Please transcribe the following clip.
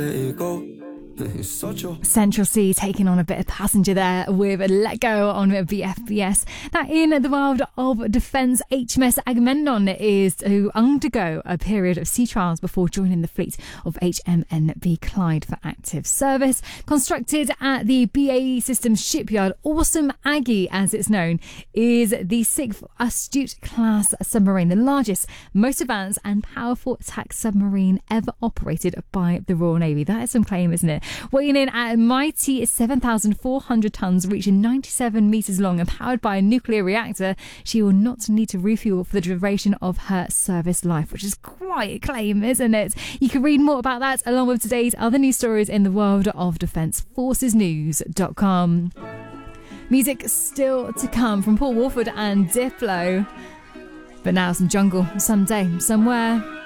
Central C taking on a bit of Passenger there with Let Go on BFBS. Now, in the world of defence, HMS Agamemnon is to undergo a period of sea trials before joining the fleet of HMNB Clyde for active service. Constructed at the BAE Systems shipyard, Awesome Aggie, as it's known, is the 6th Astute-class submarine, the largest, most advanced and powerful attack submarine ever operated by the Royal Navy. That is some claim, isn't it? Weighing in at a mighty 7,400 tonnes, reaching 97 metres long and powered by a nuclear reactor, she will not need to refuel for the duration of her service life, which is quite a claim, isn't it? You can read more about that along with today's other news stories in the world of defence. Forcesnews.com. Music still to come from Paul Woolford and Diplo. But now some Jungle, someday, somewhere.